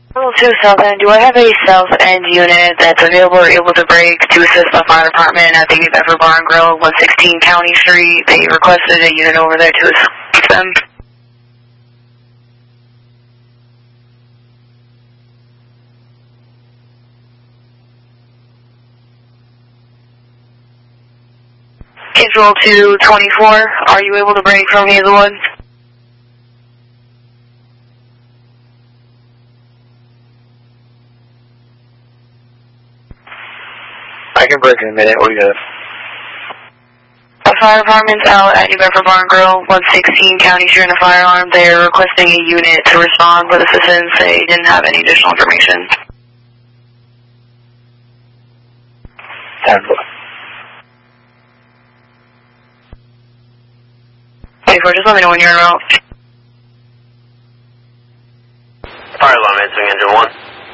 Level 2 South End, do I have a South End unit that's available or able to break to assist the fire department at the New Bedford Bar and Grill, 116 County Street? They requested a unit over there to assist them. Control 224, are you able to break from Hazelwood? I can break in a minute, we're good. The fire department's out at New Bedford Bar and Grill, 116 County Street in a fire alarm. They are requesting a unit to respond with assistance. They didn't have any additional information. 10-4. 24, just let me know when you're en route. Fire alarm answering engine 1.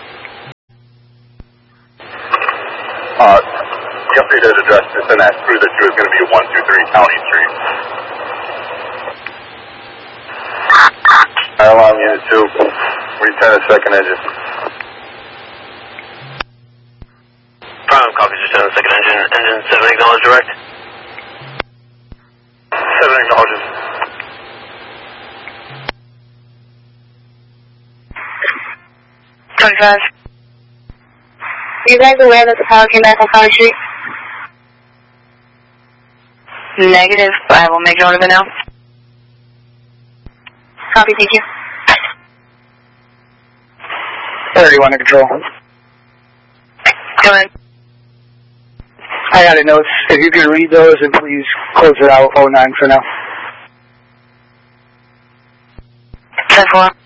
The updated address is in that crew that you was going to be at 123 County Street. Fire alarm unit 2, return a second engine. Prime copies, return the second engine. Engine 7 acknowledge direct. 7 acknowledges. Are you guys aware that the power came back on County Street? Negative. I will make note of it now. Copy, thank you. 31 to control. Go ahead. I got a note. If you can read those and please close it out 09 for now. 10-4.